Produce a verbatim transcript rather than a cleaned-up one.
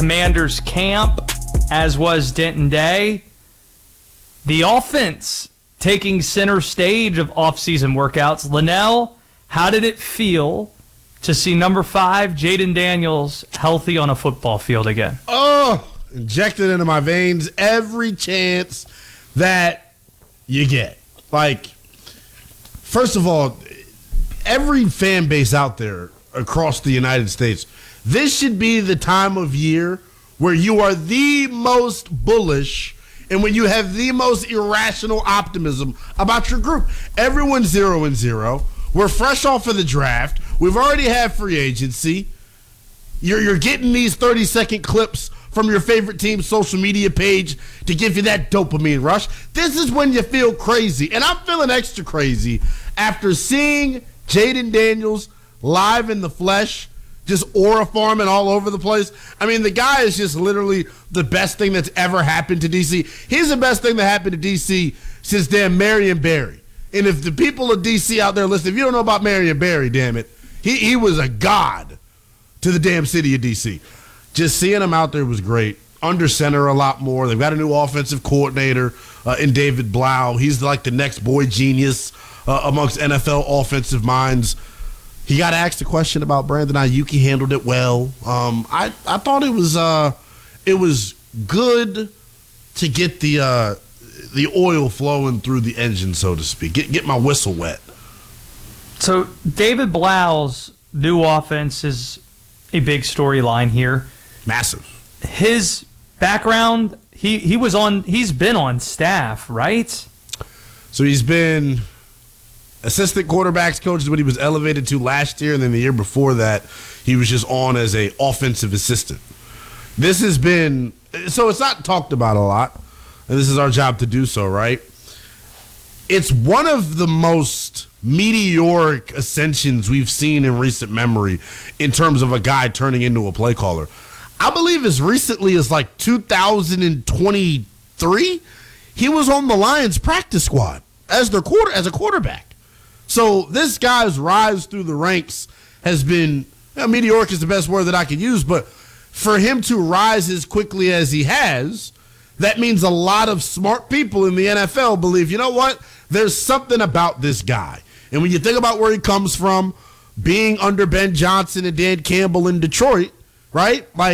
Commanders camp, as was Denton Day. The offense taking center stage of offseason workouts. Linnell, how did it feel to see number five, Jayden Daniels, healthy on a football field again? Oh, injected into my veins every chance that you get. Like, first of all, every fan base out there across the United States, this should be the time of year where you are the most bullish and when you have the most irrational optimism about your group. Everyone's zero and zero. We're fresh off of the draft. We've already had free agency. You're, you're getting these thirty-second clips from your favorite team's social media page to give you that dopamine rush. This is when you feel crazy. And I'm feeling extra crazy after seeing Jayden Daniels live in the flesh, just aura farming all over the place. I mean, the guy is just literally the best thing that's ever happened to D C. He's the best thing that happened to D C since damn Marion Barry. And if the people of D C out there listen, if you don't know about Marion Barry, damn it, he, he was a god to the damn city of D C. Just seeing him out there was great. Under center a lot more. They've got a new offensive coordinator uh, in David Blau. He's like the next boy genius uh, amongst N F L offensive minds. He got asked a question about Brandon Ayuk. He handled it well. Um, I, I thought it was uh, it was good to get the uh, the oil flowing through the engine, so to speak. Get get my whistle wet. So David Blau's new offense is a big storyline here. Massive. His background, he, he was on he's been on staff, right? So he's been assistant quarterbacks coach is what he was elevated to last year, and then the year before that, he was just on as a offensive assistant. This has been so it's not talked about a lot, and this is our job to do so, right? It's one of the most meteoric ascensions we've seen in recent memory in terms of a guy turning into a play caller. I believe as recently as like two thousand twenty-three, he was on the Lions practice squad as their quarter as a quarterback. So this guy's rise through the ranks has been, you know, meteoric is the best word that I could use, but for him to rise as quickly as he has, that means a lot of smart people in the N F L believe, you know what, there's something about this guy. And when you think about where he comes from, being under Ben Johnson and Dan Campbell in Detroit, right? Like,